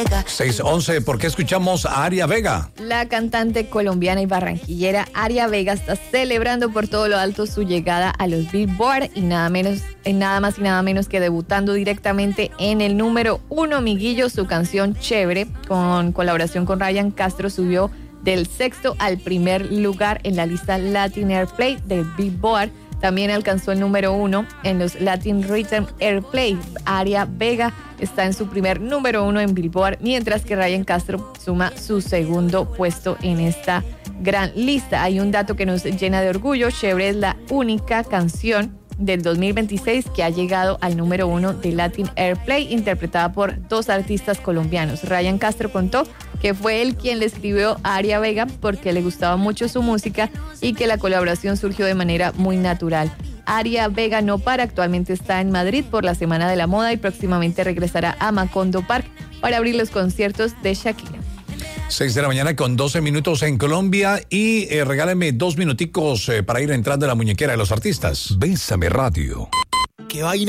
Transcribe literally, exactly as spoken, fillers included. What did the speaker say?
seis once, ¿por qué escuchamos a Aria Vega? La cantante colombiana y barranquillera Aria Vega está celebrando por todo lo alto su llegada a los Billboard y nada menos, nada más y nada menos que debutando directamente en el número uno. Miguillo, su canción Chévere, con colaboración con Ryan Castro, subió del sexto al primer lugar en la lista Latin Airplay del Billboard. También alcanzó el número uno en los Latin Rhythm Airplay. Aria Vega está en su primer número uno en Billboard, mientras que Ryan Castro suma su segundo puesto en esta gran lista. Hay un dato que nos llena de orgullo. Chévere es la única canción del dos mil veintiséis que ha llegado al número uno de Latin Airplay, interpretada por dos artistas colombianos. Ryan Castro contó que fue él quien le escribió a Aria Vega porque le gustaba mucho su música y que la colaboración surgió de manera muy natural. Aria Vega no para, actualmente está en Madrid por la Semana de la Moda y próximamente regresará a Macondo Park para abrir los conciertos de Shakira. seis de la mañana con doce minutos en Colombia y eh, regálame dos minuticos eh, para ir entrando a la muñequera de los artistas. Bésame Radio. ¿Qué vaina?